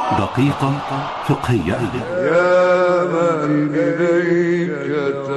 دقيقة فقهية. يا من إليك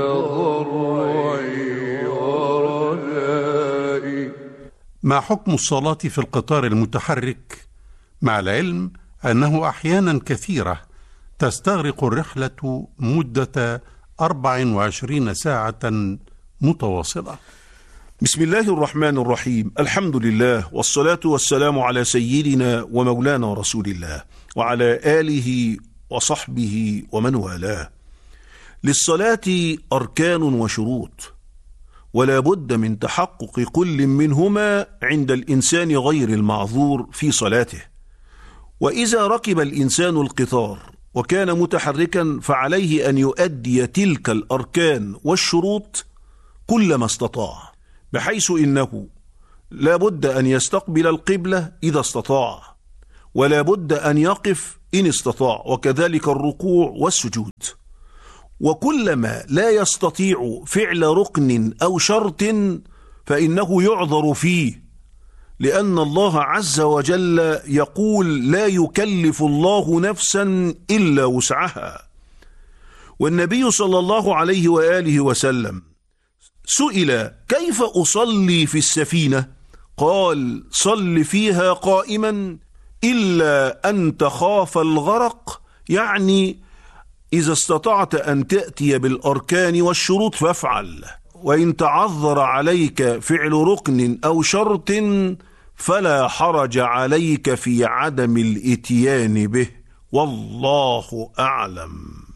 تضرعي ورجائي. ما حكم الصلاة في القطار المتحرك، مع العلم أنه أحيانا كثيرة تستغرق الرحلة مدة 24 ساعة متواصلة؟ بسم الله الرحمن الرحيم. الحمد لله والصلاة والسلام على سيدنا ومولانا رسول الله وعلى آله وصحبه ومن والاه. للصلاة أركان وشروط، ولا بد من تحقق كل منهما عند الإنسان غير المعذور في صلاته. وإذا ركب الإنسان القطار وكان متحركا فعليه أن يؤدي تلك الأركان والشروط كلما استطاع، بحيث إنه لا بد أن يستقبل القبلة إذا استطاع، ولا بد أن يقف إن استطاع، وكذلك الركوع والسجود. وكلما لا يستطيع فعل ركن أو شرط فإنه يعذر فيه، لأن الله عز وجل يقول: لا يكلف الله نفسا إلا وسعها. والنبي صلى الله عليه وآله وسلم سئل: كيف أصلي في السفينة؟ قال: صل فيها قائما إلا أن تخاف الغرق، يعني إذا استطعت أن تأتي بالأركان والشروط فافعل، وإن تعذر عليك فعل ركن أو شرط فلا حرج عليك في عدم الإتيان به، والله أعلم.